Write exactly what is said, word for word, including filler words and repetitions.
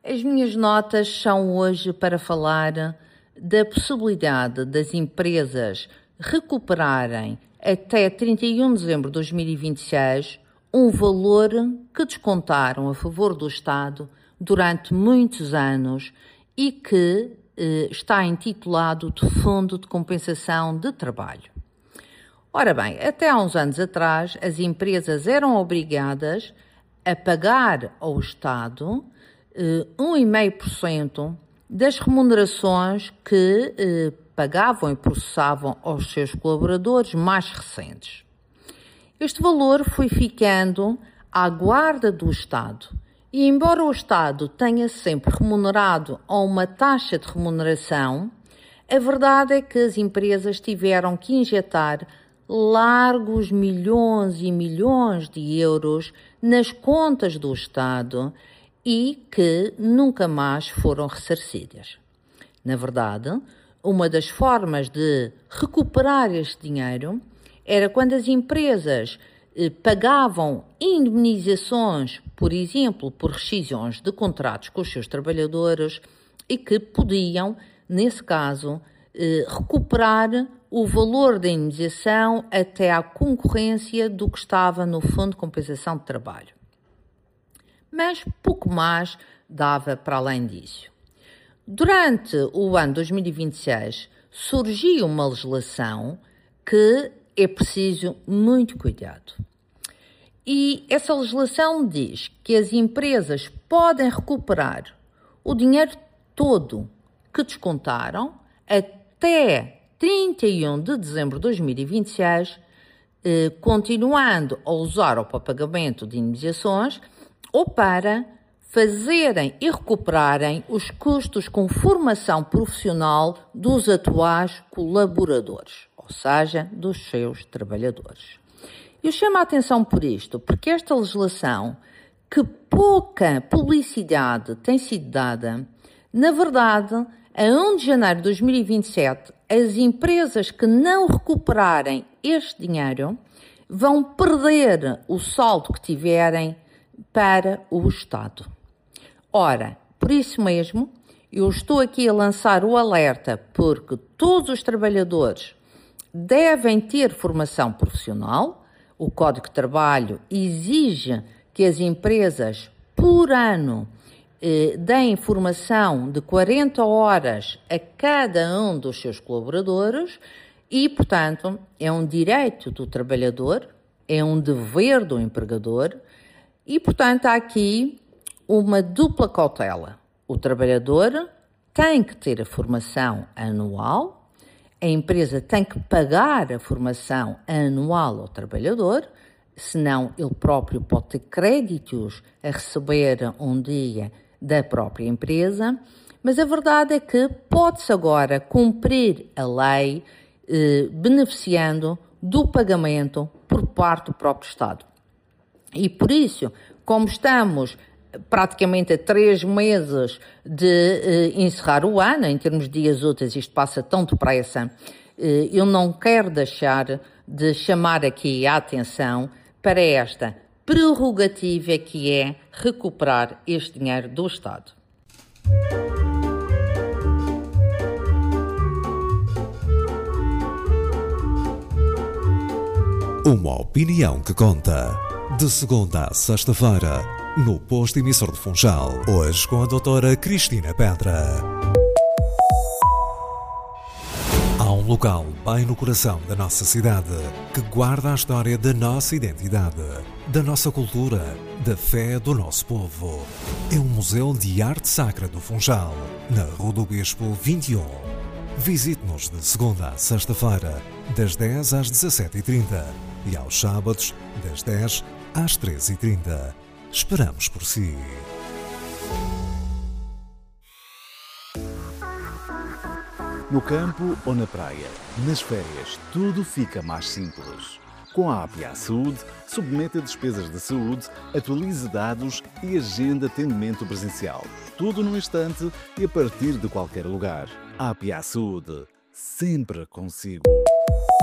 As minhas notas são hoje para falar da possibilidade das empresas recuperarem até trinta e um de dezembro de dois mil e vinte e seis um valor que descontaram a favor do Estado durante muitos anos e que eh, está intitulado de Fundo de Compensação de Trabalho. Ora bem, até há uns anos atrás, as empresas eram obrigadas a pagar ao Estado eh, um vírgula cinco por cento das remunerações que eh, pagavam e processavam aos seus colaboradores mais recentes. Este valor foi ficando à guarda do Estado e, embora o Estado tenha sempre remunerado a uma taxa de remuneração, a verdade é que as empresas tiveram que injetar largos milhões e milhões de euros nas contas do Estado e que nunca mais foram ressarcidas. Na verdade, uma das formas de recuperar este dinheiro era quando as empresas eh, pagavam indemnizações, por exemplo, por rescisões de contratos com os seus trabalhadores e que podiam, nesse caso, eh, recuperar o valor da indemnização até à concorrência do que estava no Fundo de Compensação de Trabalho. Mas pouco mais dava para além disso. Durante o ano dois mil e vinte e seis surgiu uma legislação que é preciso muito cuidado. E essa legislação diz que as empresas podem recuperar o dinheiro todo que descontaram até trinta e um de dezembro de dois mil e vinte e seis, eh, continuando a usar-o para pagamento de indemnizações ou para fazerem e recuperarem os custos com formação profissional dos atuais colaboradores, ou seja, dos seus trabalhadores. Eu chamo a atenção por isto, porque esta legislação, que pouca publicidade tem sido dada, na verdade, a primeiro de janeiro de dois mil e vinte e sete, as empresas que não recuperarem este dinheiro vão perder o saldo que tiverem para o Estado. Ora, por isso mesmo, eu estou aqui a lançar o alerta porque todos os trabalhadores devem ter formação profissional. O Código de Trabalho exige que as empresas, por ano, eh, deem formação de quarenta horas a cada um dos seus colaboradores e, portanto, é um direito do trabalhador, é um dever do empregador e, portanto, há aqui uma dupla cautela. O trabalhador tem que ter a formação anual, a empresa tem que pagar a formação anual ao trabalhador, senão ele próprio pode ter créditos a receber um dia da própria empresa, mas a verdade é que pode-se agora cumprir a lei eh, beneficiando do pagamento por parte do próprio Estado. E por isso, como estamos praticamente a três meses de eh, encerrar o ano, em termos de dias úteis, isto passa tão depressa, eh, eu não quero deixar de chamar aqui a atenção para esta prerrogativa que é recuperar este dinheiro do Estado. Uma opinião que conta. De segunda a sexta-feira, no posto emissor de Funchal. Hoje com a doutora Cristina Pedra. Há um local bem no coração da nossa cidade que guarda a história da nossa identidade, da nossa cultura, da fé do nosso povo. É um museu de arte sacra do Funchal, na Rua do Bispo vinte e um. Visite-nos de segunda a sexta-feira, das dez às dezassete e trinta e aos sábados, das dez às treze e trinta. Esperamos por si. No campo ou na praia, nas férias, tudo fica mais simples. Com a A P A Saúde, submeta despesas de saúde, atualize dados e agenda atendimento presencial. Tudo num instante e a partir de qualquer lugar. A P A Saúde, sempre consigo.